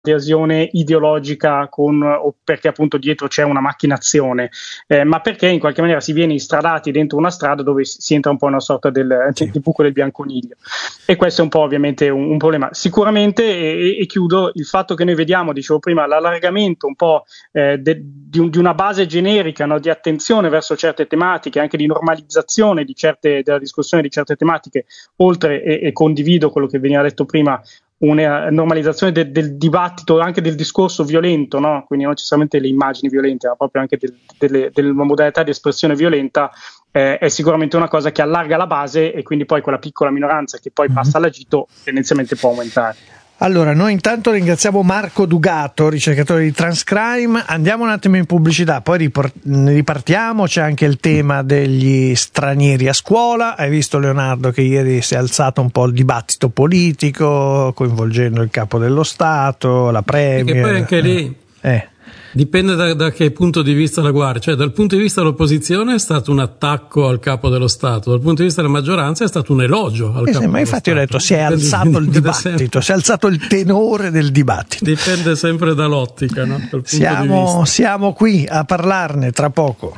adesione ideologica o perché appunto dietro c'è una macchinazione, ma perché in qualche maniera si viene instradati dentro una strada dove si entra un po' in una sorta di buco del bianconiglio, e questo è un po' ovviamente un problema. Sicuramente, e chiudo, il fatto che noi vediamo, dicevo prima, l'allargamento un po' di una base generica, no, di attenzione verso certe tematiche, anche di normalizzazione della discussione di certe tematiche, oltre, e condivido quello che veniva detto prima, una normalizzazione del dibattito, anche del discorso violento, no? Quindi non necessariamente le immagini violente, ma proprio anche delle modalità di espressione violenta, è sicuramente una cosa che allarga la base, e quindi poi quella piccola minoranza che poi passa all'agito tendenzialmente può aumentare. Allora, noi intanto ringraziamo Marco Dugato, ricercatore di Transcrime. Andiamo un attimo in pubblicità, poi ripartiamo. C'è anche il tema degli stranieri a scuola. Hai visto, Leonardo, che ieri si è alzato un po' il dibattito politico, coinvolgendo il capo dello Stato, la premier. E poi anche lì dipende da che punto di vista la guardi. Cioè, dal punto di vista dell'opposizione è stato un attacco al capo dello Stato, dal punto di vista della maggioranza è stato un elogio al capo dello Stato. Ma infatti ho detto, si è alzato il dibattito, si è alzato il tenore del dibattito. Dipende sempre dall'ottica, no? Dal punto di vista. Siamo qui a parlarne tra poco.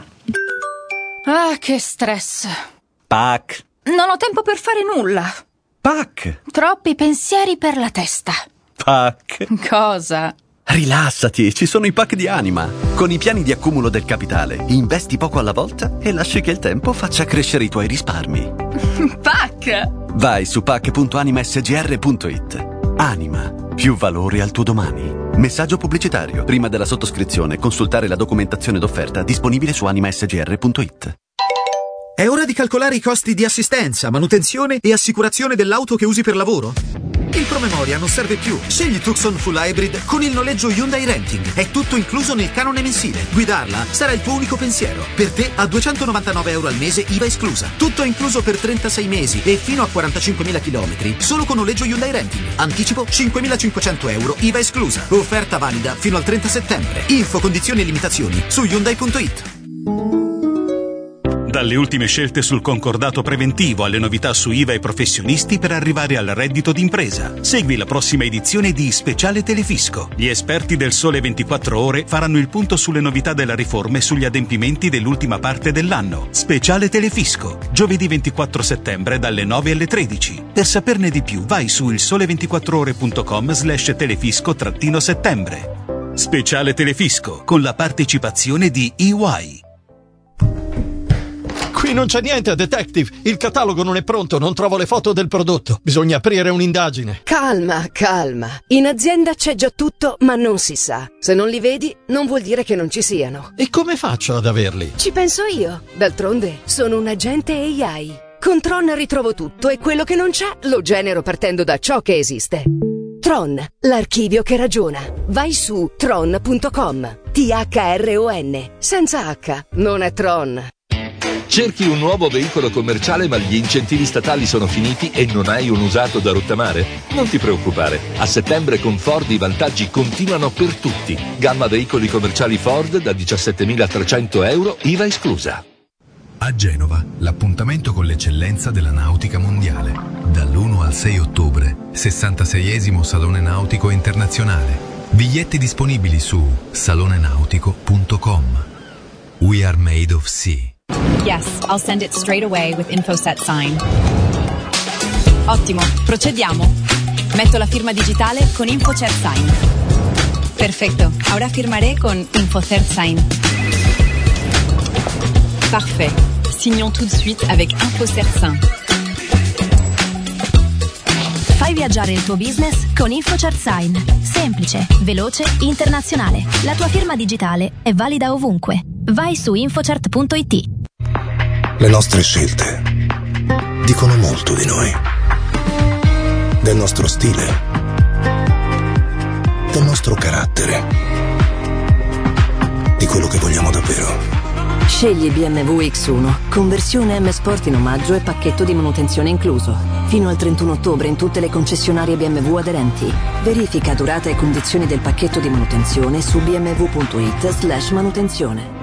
Ah, che stress. Pac. Non ho tempo per fare nulla. Pac. Troppi pensieri per la testa. Pac. Cosa? Rilassati, ci sono i pack di Anima. Con i piani di accumulo del capitale, investi poco alla volta e lasci che il tempo faccia crescere i tuoi risparmi. Pac! Vai su pac.animasgr.it. Anima, più valore al tuo domani. Messaggio pubblicitario. Prima della sottoscrizione, consultare la documentazione d'offerta disponibile su animasgr.it. È ora di calcolare i costi di assistenza, manutenzione e assicurazione dell'auto che usi per lavoro? Il promemoria non serve più. Scegli Tucson Full Hybrid con il noleggio Hyundai Renting. È tutto incluso nel canone mensile. Guidarla sarà il tuo unico pensiero. Per te a €299 al mese, IVA esclusa. Tutto incluso per 36 mesi e fino a 45.000 km. Solo con noleggio Hyundai Renting. Anticipo €5.500, IVA esclusa. Offerta valida fino al 30 settembre. Info, condizioni e limitazioni su Hyundai.it. Dalle ultime scelte sul concordato preventivo alle novità su IVA e professionisti per arrivare al reddito d'impresa. Segui la prossima edizione di Speciale Telefisco. Gli esperti del Sole 24 Ore faranno il punto sulle novità della riforma e sugli adempimenti dell'ultima parte dell'anno. Speciale Telefisco, giovedì 24 settembre dalle 9 alle 13. Per saperne di più vai su ilsole24ore.com/telefisco-settembre. Speciale Telefisco, con la partecipazione di EY. Qui non c'è niente, detective. Il catalogo non è pronto, non trovo le foto del prodotto. Bisogna aprire un'indagine. Calma, calma. In azienda c'è già tutto, ma non si sa. Se non li vedi, non vuol dire che non ci siano. E come faccio ad averli? Ci penso io. D'altronde, sono un agente AI. Con Tron ritrovo tutto e quello che non c'è lo genero partendo da ciò che esiste. Tron, l'archivio che ragiona. Vai su tron.com. THRON. Senza H, non è Tron. Cerchi un nuovo veicolo commerciale ma gli incentivi statali sono finiti e non hai un usato da rottamare? Non ti preoccupare, a settembre con Ford i vantaggi continuano per tutti. Gamma veicoli commerciali Ford da €17.300, IVA esclusa. A Genova, l'appuntamento con l'eccellenza della nautica mondiale. Dall'1 al 6 ottobre, 66esimo Salone Nautico Internazionale. Biglietti disponibili su salonenautico.com. We are made of sea. Yes, I'll send it straight away with InfoSet Sign. Ottimo, procediamo. Metto la firma digitale con InfoSet Sign. Perfecto, ahora firmaré con InfoSet Sign. Parfait. Signons tout de suite avec InfoSet Sign. Fai viaggiare il tuo business con InfoCert Sign. Semplice, veloce, internazionale. La tua firma digitale è valida ovunque. Vai su infocert.it. Le nostre scelte dicono molto di noi. Del nostro stile. Del nostro carattere. Di quello che vogliamo davvero. Scegli BMW X1, conversione M Sport in omaggio e pacchetto di manutenzione incluso. Fino al 31 ottobre in tutte le concessionarie BMW aderenti. Verifica durata e condizioni del pacchetto di manutenzione su bmw.it/manutenzione.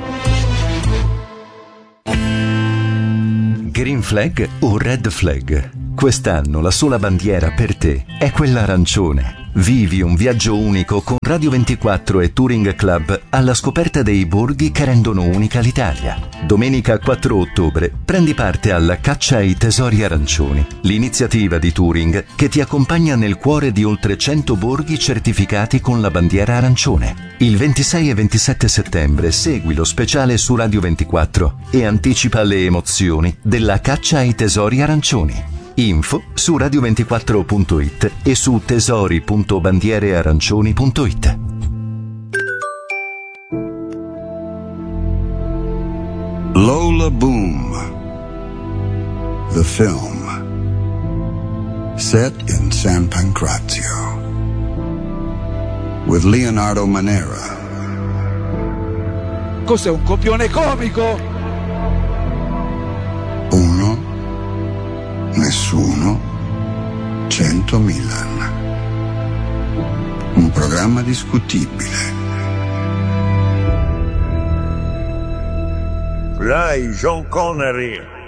Green Flag o Red Flag? Quest'anno la sola bandiera per te è quella arancione. Vivi un viaggio unico con Radio 24 e Touring Club alla scoperta dei borghi che rendono unica l'Italia. Domenica 4 ottobre prendi parte alla Caccia ai Tesori Arancioni, l'iniziativa di Touring che ti accompagna nel cuore di oltre 100 borghi certificati con la bandiera arancione. Il 26 e 27 settembre segui lo speciale su Radio 24 e anticipa le emozioni della Caccia ai Tesori Arancioni. Info su radio24.it e su tesori.bandierearancioni.it. Lola Boom, the film, set in San Pancrazio, with Leonardo Manera. Cos'è, un copione comico? Uno, nessuno, 100 Milan. Un programma discutibile. Lei, John Connery,